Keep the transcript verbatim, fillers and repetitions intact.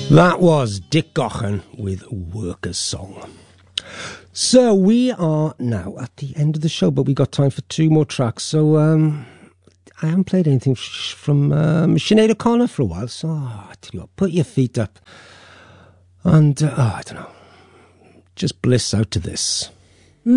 That was Dick Gaughan with Workers' Song. So we are now at the end of the show, but we got time for two more tracks. So um, I haven't played anything sh- from um, Sinead O'Connor for a while. So oh, I tell you what, put your feet up and uh, oh, I don't know, just bliss out to this.